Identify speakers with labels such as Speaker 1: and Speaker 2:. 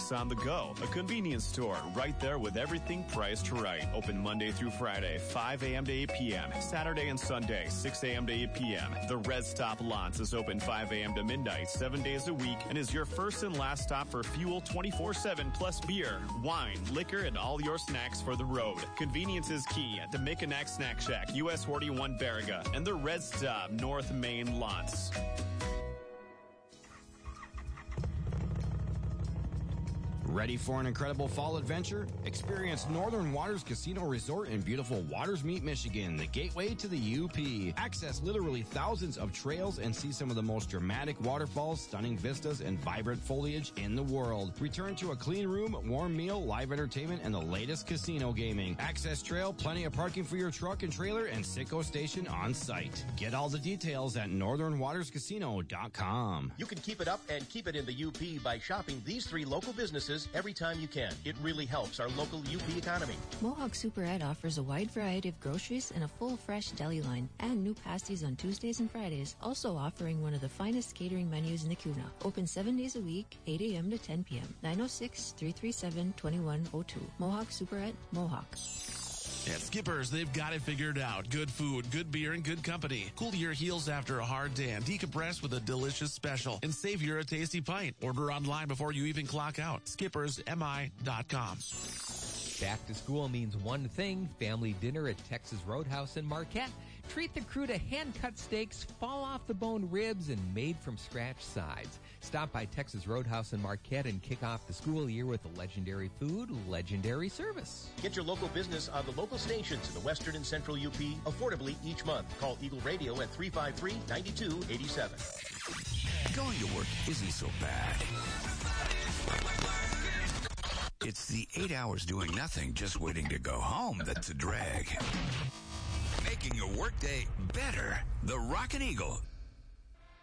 Speaker 1: Snacks on the Go, a convenience store right there with everything priced right. Open Monday through Friday, 5 a.m. to 8 p.m. Saturday and Sunday, 6 a.m. to 8 p.m. The Red Stop Lots is open 5 a.m. to midnight, 7 days a week, and is your first and last stop for fuel 24/7 plus beer, wine, liquor, and all your snacks for the road. Convenience is key at the Mickinac Snack Shack, US 41 Baraga, and the Red Stop North Main Lots.
Speaker 2: Ready for an incredible fall adventure? Experience Northern Waters Casino Resort in beautiful Waters Meet, Michigan, the gateway to the UP. Access literally thousands of trails and see some of the most dramatic waterfalls, stunning vistas, and vibrant foliage in the world. Return to a clean room, warm meal, live entertainment, and the latest casino gaming. Access trail, plenty of parking for your truck and trailer, and Sitco Station on site. Get all the details at northernwaterscasino.com.
Speaker 3: You can keep it up and keep it in the UP by shopping these 3 local businesses every time you can. It really helps our local UP economy.
Speaker 4: Mohawk Superette offers a wide variety of groceries and a full fresh deli line, and new pasties on Tuesdays and Fridays, also offering one of the finest catering menus in the Kuna. Open 7 days a week, 8 a.m. to 10 p.m. 906-337-2102. Mohawk Superette, Mohawk.
Speaker 5: At Skipper's, they've got it figured out. Good food, good beer, and good company. Cool your heels after a hard day and decompress with a delicious special. And savor a tasty pint. Order online before you even clock out. SkippersMI.com.
Speaker 6: Back to school means one thing, family dinner at Texas Roadhouse in Marquette. Treat the crew to hand-cut steaks, fall-off-the-bone ribs, and made-from-scratch sides. Stop by Texas Roadhouse in Marquette and kick off the school year with the legendary food, legendary service.
Speaker 3: Get your local business on the local stations in the Western and Central UP affordably each month. Call Eagle Radio at 353-9287.
Speaker 7: Going to work isn't so bad. It's the 8 hours doing nothing, just waiting to go home that's a drag. Making your workday better. The Rockin' Eagle